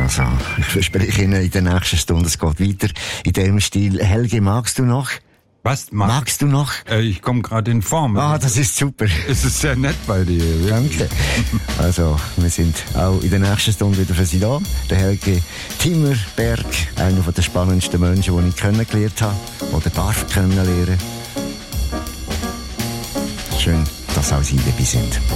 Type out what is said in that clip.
Also, ich verspreche Ihnen, in der nächsten Stunde, es geht weiter in dem Stil. Helge, magst du noch? Was? Magst du noch? Ich komme gerade in Form. Ah, das ist super. Es ist sehr nett bei dir. Danke. Also, wir sind auch in der nächsten Stunde wieder für Sie da. Der Helge Timmerberg, einer der spannendsten Menschen, die ich kennengelernt habe oder darf kennenlernen. Schön, dass auch Sie dabei sind.